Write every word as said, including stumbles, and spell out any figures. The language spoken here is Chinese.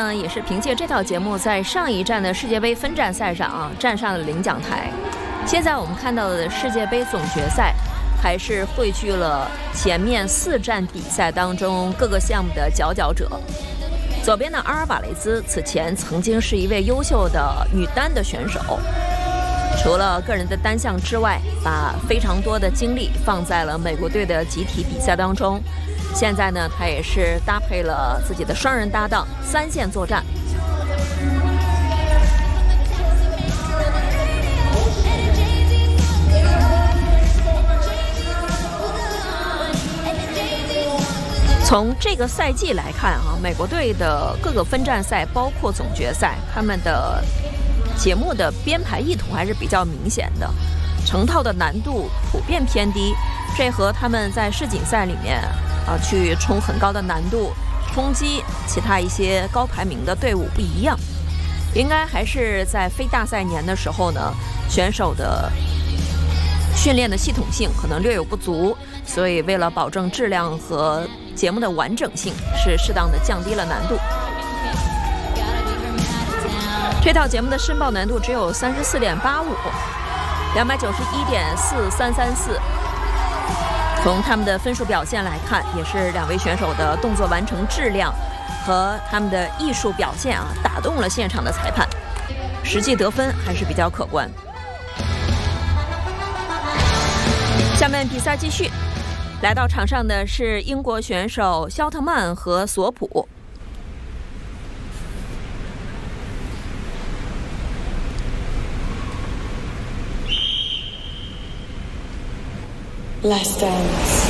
呢，也是凭借这套节目，在上一站的世界杯分站赛上啊，站上了领奖台。现在我们看到的世界杯总决赛，还是汇聚了前面四站比赛当中各个项目的佼佼者。左边的阿尔瓦雷兹此前曾经是一位优秀的女单的选手，除了个人的单项之外，把非常多的精力放在了美国队的集体比赛当中。现在呢，她也是搭配了自己的双人搭档，三线作战。从这个赛季来看啊，美国队的各个分站赛，包括总决赛，他们的节目的编排意图还是比较明显的，成套的难度普遍偏低，这和他们在世锦赛里面啊去冲很高的难度，冲击其他一些高排名的队伍不一样。应该还是在非大赛年的时候呢，选手的训练的系统性可能略有不足，所以为了保证质量和节目的完整性，是适当的降低了难度。这套节目的申报难度只有三十四点八五，两百九十一点四三三四。从他们的分数表现来看，也是两位选手的动作完成质量和他们的艺术表现啊，打动了现场的裁判，实际得分还是比较可观。下面比赛继续，来到场上的是英国选手肖特曼和索普。 Last dance.